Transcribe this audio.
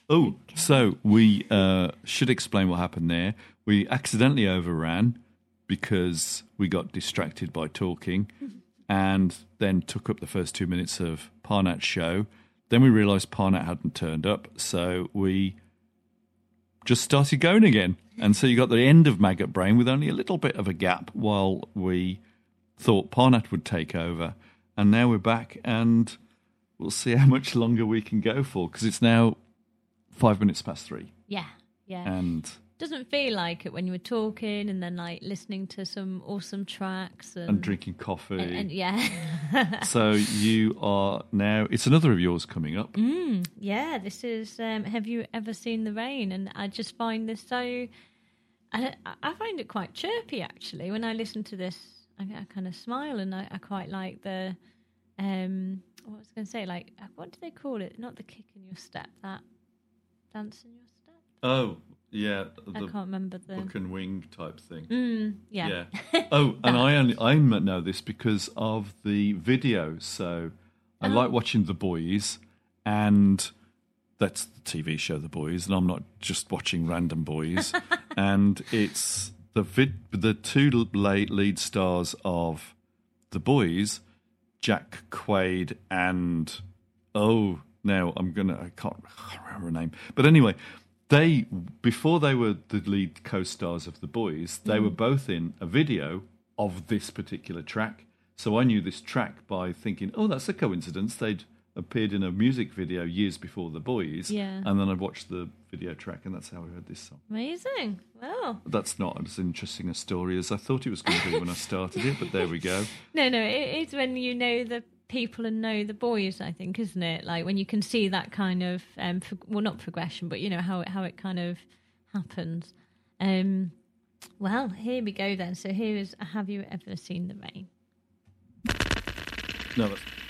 Oh, so we should explain what happened there. We accidentally overran because we got distracted by talking and then took up the first 2 minutes of Parnat's show. Then we realised Parnat hadn't turned up, so we just started going again. And so you got the end of Maggot Brain with only a little bit of a gap while we thought Parnat would take over. And now we're back and we'll see how much longer we can go for because it's now 5 minutes past 3. Yeah. And doesn't feel like it when you were talking and then like listening to some awesome tracks and drinking coffee. And yeah. So you are now, it's another of yours coming up. Yeah, this is Have You Ever Seen the Rain? And I just find this so, I find it quite chirpy actually. When I listen to this, I kind of smile and I quite like the, what was I going to say, like, what do they call it? Not the kick in your step, that dance in your step? Oh, yeah. I can't remember the book and wing type thing. Yeah. Oh, and I know this because of the video. So I like watching The Boys, and that's the TV show The Boys, and I'm not just watching random boys. And it's the two lead stars of The Boys, Jack Quaid and I can't remember her name, but anyway. Before they were the lead co-stars of The Boys, they were both in a video of this particular track. So I knew this track by thinking, oh, that's a coincidence. They'd appeared in a music video years before The Boys. Yeah. And then I watched the video track, and that's how I heard this song. Amazing. Wow. That's not as interesting a story as I thought it was going to be when I started it, but there we go. No, it's when you know the people and know the boys, I think, isn't it? Like when you can see that kind of not progression, but you know how it kind of happens. Well, here we go then. So here is Have You Ever Seen the Rain? No, that's